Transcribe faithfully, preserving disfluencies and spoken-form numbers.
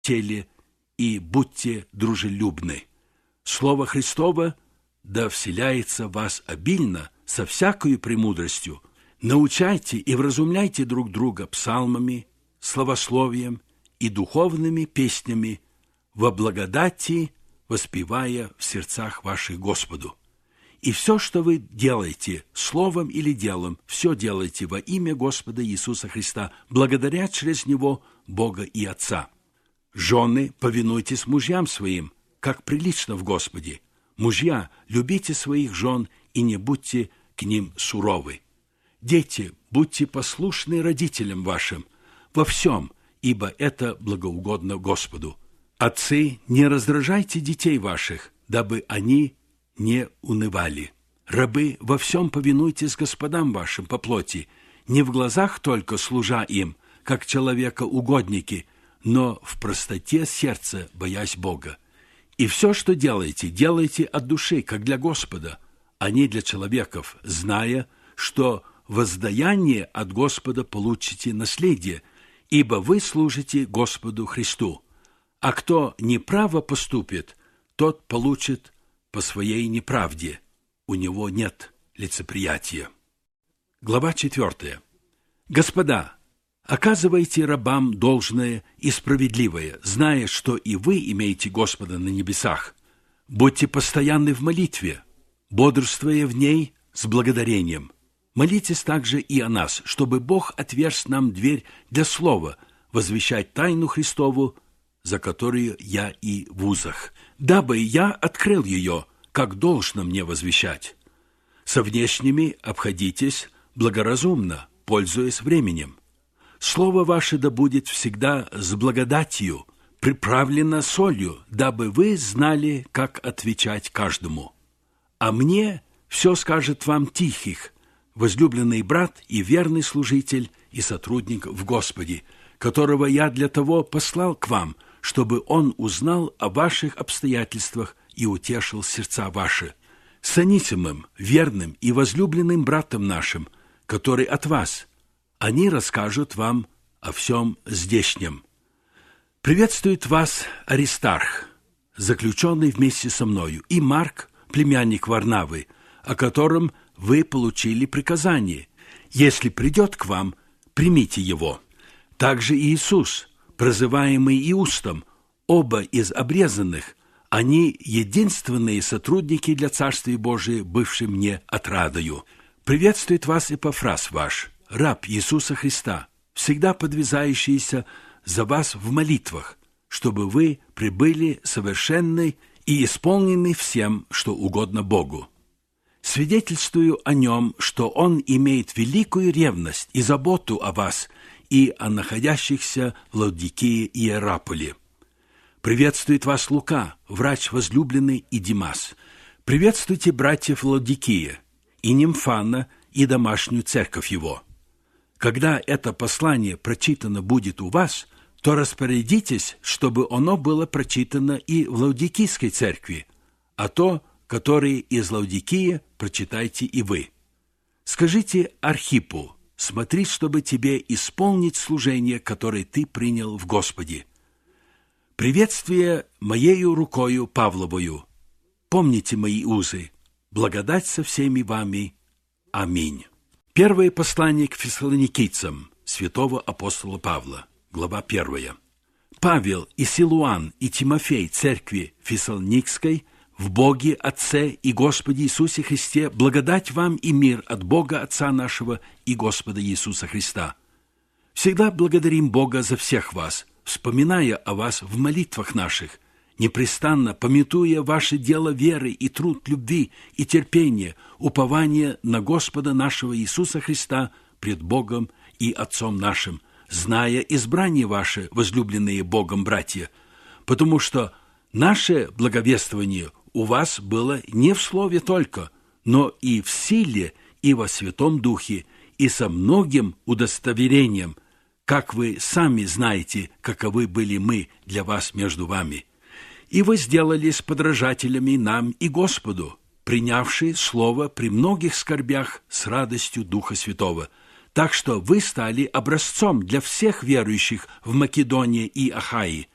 теле и будьте дружелюбны. Слово Христово да вселяется в вас обильно, со всякою премудростью. Научайте и вразумляйте друг друга псалмами, славословием и духовными песнями, во благодати воспевая в сердцах ваших Господу. И все, что вы делаете, словом или делом, все делайте во имя Господа Иисуса Христа, благодаря через Него Бога и Отца. Жены, повинуйтесь мужьям своим, как прилично в Господе. Мужья, любите своих жен и не будьте к ним суровы. Дети, будьте послушны родителям вашим во всем, ибо это благоугодно Господу. Отцы, не раздражайте детей ваших, дабы они не унывали. Рабы, во всем повинуйтесь господам вашим по плоти, не в глазах только служа им, как человека-угодники, но в простоте сердца, боясь Бога. И все, что делаете, делайте от души, как для Господа, а не для человеков, зная, что воздаяние от Господа получите наследие, ибо вы служите Господу Христу. А кто неправо поступит, тот получит по своей неправде. У него нет лицеприятия. Глава четвертая. Господа, оказывайте рабам должное и справедливое, зная, что и вы имеете Господа на небесах. Будьте постоянны в молитве, бодрствуя в ней с благодарением. Молитесь также и о нас, чтобы Бог отверз нам дверь для слова, возвещать тайну Христову, за которую я и в узах, дабы я открыл ее, как должно мне возвещать. Со внешними обходитесь благоразумно, пользуясь временем. Слово ваше да будет всегда с благодатью, приправлено солью, дабы вы знали, как отвечать каждому. А мне все скажет вам Тихих, возлюбленный брат и верный служитель и сотрудник в Господе, которого я для того послал к вам, чтобы он узнал о ваших обстоятельствах и утешил сердца ваши. С Анисимом, верным и возлюбленным братом нашим, который от вас, они расскажут вам о всем здешнем. Приветствует вас Аристарх, заключенный вместе со мною, и Марк, племянник Варнавы, о котором вы получили приказание. Если придет к вам, примите его. Также Иисус, прозываемый Иустом, оба из обрезанных, они единственные сотрудники для Царствия Божия, бывшие мне отрадою. Приветствует вас Эпафрас ваш, раб Иисуса Христа, всегда подвязающийся за вас в молитвах, чтобы вы прибыли совершенны и исполнены всем, что угодно Богу. Свидетельствую о нем, что он имеет великую ревность и заботу о вас и о находящихся в Лаодикее и Иераполе. Приветствует вас Лука, врач возлюбленный, и Димас. Приветствуйте братьев Лаодикея, и Нимфана, и домашнюю церковь его. Когда это послание прочитано будет у вас, то распорядитесь, чтобы оно было прочитано и в Лаодикийской церкви, а то, которые из Лаодикии, прочитайте и вы. Скажите Архипу, смотри, чтобы тебе исполнить служение, которое ты принял в Господе. Приветствие моею рукою Павловою. Помните мои узы. Благодать со всеми вами. Аминь. Первое послание к фессалоникийцам святого апостола Павла, глава первая. Павел и Силуан и Тимофей церкви Фессалоникской в Боге Отце и Господе Иисусе Христе благодать вам и мир от Бога Отца нашего и Господа Иисуса Христа. Всегда благодарим Бога за всех вас, вспоминая о вас в молитвах наших, непрестанно памятуя ваше дело веры и труд любви и терпения, упование на Господа нашего Иисуса Христа пред Богом и Отцом нашим, зная избрание ваше, возлюбленные Богом братья, потому что наше благовествование у вас было не в слове только, но и в силе, и во Святом Духе, и со многим удостоверением, как вы сами знаете, каковы были мы для вас между вами. И вы сделались подражателями нам и Господу, принявшие слово при многих скорбях с радостью Духа Святого, так что вы стали образцом для всех верующих в Македонии и Ахаи.